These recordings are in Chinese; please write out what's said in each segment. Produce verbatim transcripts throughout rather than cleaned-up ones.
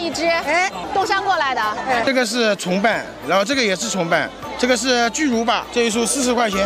一只，哎，东山过来的。哎， 这个是重瓣，然后这个也是重瓣，这个是巨乳把，这一束四十块钱。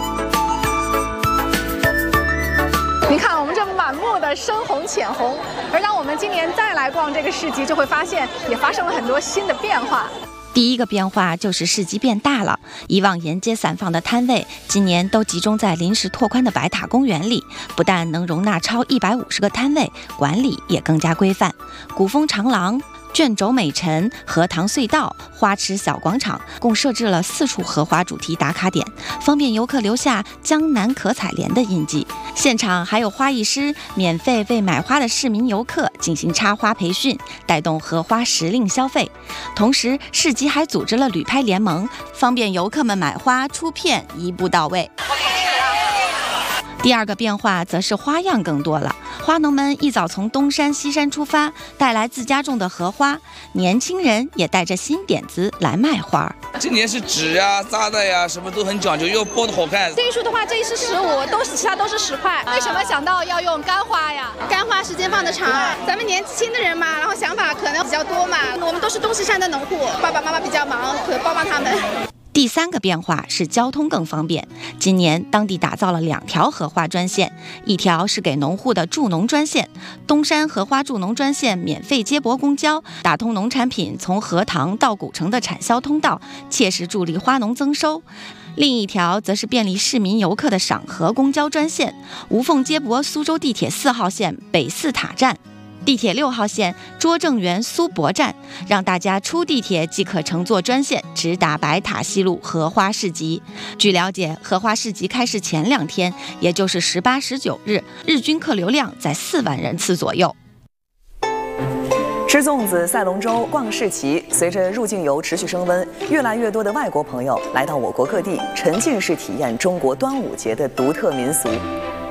你看我们这满目的深红浅红，而当我们今年再来逛这个市集，就会发现也发生了很多新的变化。 第一个变化就是市集变大了，以往沿街散放的摊位，今年都集中在临时拓宽的白塔公园里，不但能容纳超一百五十个摊位，管理也更加规范。古风长廊、卷轴美陈、荷塘隧道、花池小广场共设置了四处荷花主题打卡点，方便游客留下江南可采莲的印记。现场还有花艺师免费为买花的市民游客进行插花培训，带动荷花时令消费。同时，市集还组织了旅拍联盟，方便游客们买花出片一步到位。第二个变化则是花样更多了，花农们一早从东山西山出发，带来自家种的荷花，年轻人也带着新点子来卖花。 今年是纸呀、扎的呀，什么都很讲究，又包的好看。 这一束的话，这一是十五，都是其他都是十块。为什么想到要用干花呀？ 干花时间放得长，咱们年轻的人嘛，然后想法可能比较多嘛。我们都是东石山的农户，爸爸妈妈比较忙，可帮帮他们。 第三个变化是交通更方便。今年当地打造了两条荷花专线，一条是给农户的助农专线，东山荷花助农专线免费接驳公交，打通农产品从荷塘到古城的产销通道，切实助力花农增收。另一条则是便利市民游客的赏荷公交专线，无缝接驳苏州地铁四号线北四塔站。地铁六号线拙政园苏博站，让大家出地铁即可乘坐专线直达白塔西路荷花市集。据了解，荷花市集开市前两天，也就是十八、十九日，日均客流量在四万人次左右。 吃粽子、赛龙舟、逛市集，随着入境游持续升温，越来越多的外国朋友来到我国各地，沉浸式体验中国端午节的独特民俗。